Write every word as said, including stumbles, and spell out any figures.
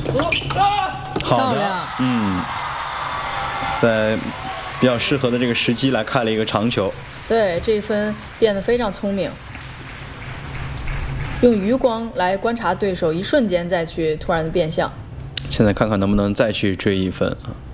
好的，嗯，在比较适合的这个时机来开了一个长球。 对，这一分变得非常聪明，用余光来观察对手，一瞬间再去突然的变向。 现在看看能不能再去追一分啊。